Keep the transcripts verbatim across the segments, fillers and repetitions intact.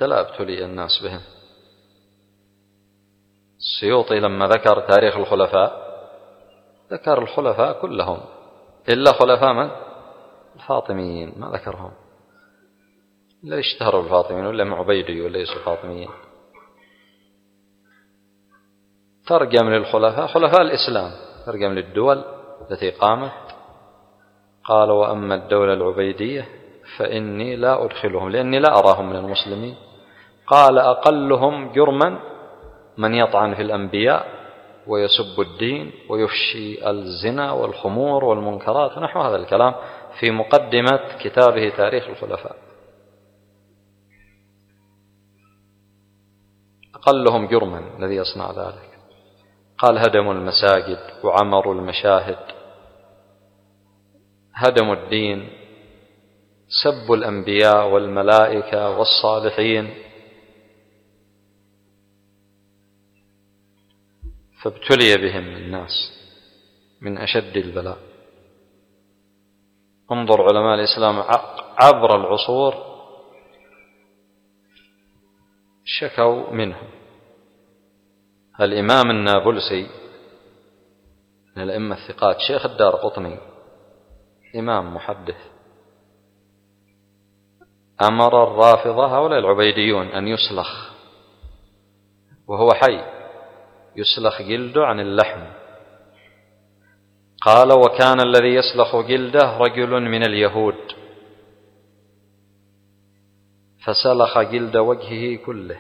حتى لا ابتلي الناس بهم. السيوطي لما ذكر تاريخ الخلفاء ذكر الخلفاء كلهم إلا خلفاء من؟ الفاطميين، ما ذكرهم. لا اشتهروا الفاطميين ولا معبيدي وليسوا فاطميين. ترجم للخلفاء خلفاء الإسلام، ترجم للدول التي قامت. قال وأما الدولة العبيدية فإني لا أدخلهم لأني لا أراهم من المسلمين. قال أقلهم جرما من يطعن في الأنبياء ويسب الدين ويفشي الزنا والخمور والمنكرات ونحو هذا الكلام في مقدمة كتابه تاريخ الخلفاء. أقلهم جرما الذي يصنع ذلك. قال هدموا المساجد وعمروا المشاهد، هدموا الدين، سبوا الأنبياء والملائكة والصالحين، فابتلي بهم الناس من أشد البلاء. انظر علماء الإسلام عبر العصور شكوا منهم. الإمام النابلسي من الأئمة الثقات شيخ الدارقطني إمام محدث أمر الرافضة هؤلاء العبيديون أن يسلخ وهو حي، يسلخ جلده عن اللحم. قال وكان الذي يسلخ جلده رجل من اليهود فسلخ جلد وجهه كله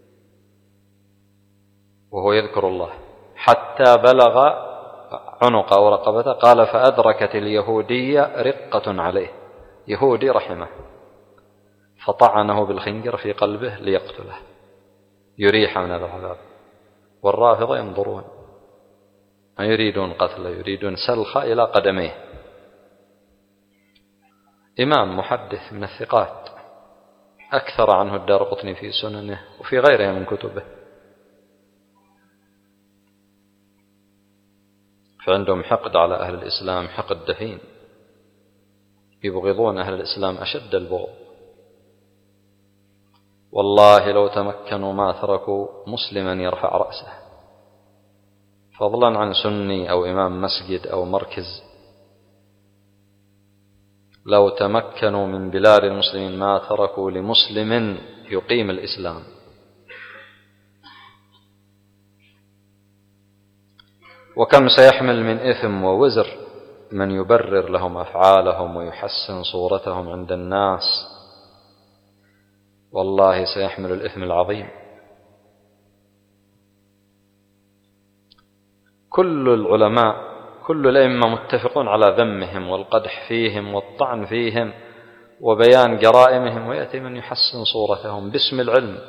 وهو يذكر الله حتى بلغ عنق أو رقبته. قال فأدركت اليهودية رقة عليه، يهودي رحمه، فطعنه بالخنجر في قلبه ليقتله يريح من هذا العذاب. والرافضة ينظرون ما يريدون قتله، يريدون سلخه إلى قدميه. إمام محدث من الثقات أكثر عنه الدارقطني في سننه وفي غيره من كتبه. فعندهم حقد على أهل الإسلام، حقد دفين، يبغضون أهل الإسلام أشد البغض. والله لو تمكنوا ما تركوا مسلما يرفع رأسه، فضلا عن سني أو إمام مسجد أو مركز. لو تمكنوا من بلاد المسلمين ما تركوا لمسلم يقيم الإسلام. وكم سيحمل من إثم ووزر من يبرر لهم أفعالهم ويحسن صورتهم عند الناس. والله سيحمل الإثم العظيم. كل العلماء كل الأئمة متفقون على ذمهم والقدح فيهم والطعن فيهم وبيان جرائمهم، ويأتي من يحسن صورتهم باسم العلم.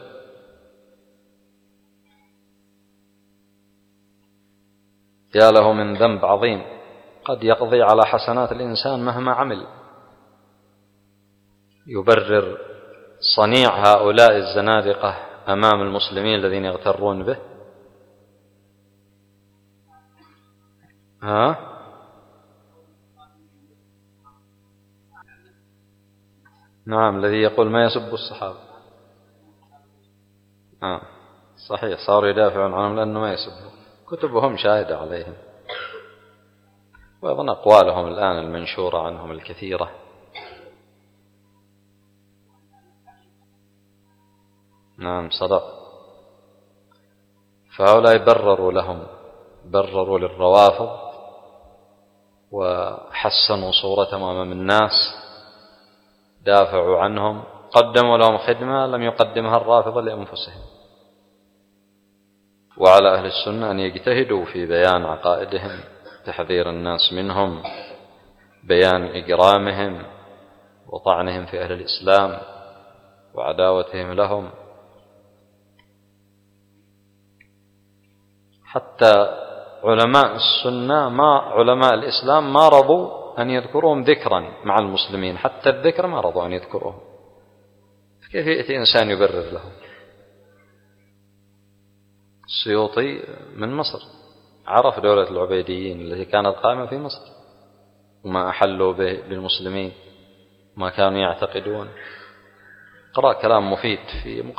يا له من ذنب عظيم قد يقضي على حسنات الإنسان مهما عمل. يبرر صنيع هؤلاء الزنادقة أمام المسلمين الذين يغترون به. ها؟ نعم، الذي يقول ما يسب الصحابة. آه. صحيح، صاروا يدافعون عنهم لأنه ما يسبوا. كتبهم شاهدة عليهم، وأيضا أقوالهم الآن المنشورة عنهم الكثيرة. نعم صدق. فهؤلاء برروا لهم، برروا للروافض وحسنوا صورتهم أمام الناس، دافعوا عنهم، قدموا لهم خدمة لم يقدمها الرافضة لأنفسهم. وعلى أهل السنة أن يجتهدوا في بيان عقائدهم، تحذير الناس منهم، بيان إجرامهم وطعنهم في أهل الإسلام وعداوتهم لهم. حتى علماء السنة ما علماء الإسلام ما رضوا أن يذكروهم ذكرا مع المسلمين، حتى الذكر ما رضوا أن يذكروهم. كيف يأتي إنسان يبرر لهم؟ السيوطي من مصر عرف دولة العبيديين التي كانت قائمة في مصر وما أحلوا به للمسلمين، ما كانوا يعتقدون. قرأ كلام مفيد في